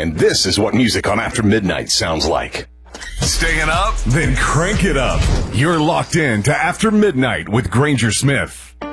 and this is what music on After Midnight sounds like. Staying up? Then crank it up. You're locked in to After Midnight with Granger Smith.